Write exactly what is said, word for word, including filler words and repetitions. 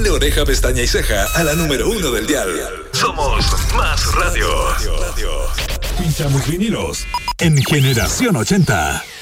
Ponle oreja, pestaña y ceja a la número uno del dial. Somos Más Radio. Pinchamos vinilos en Generación ochenta.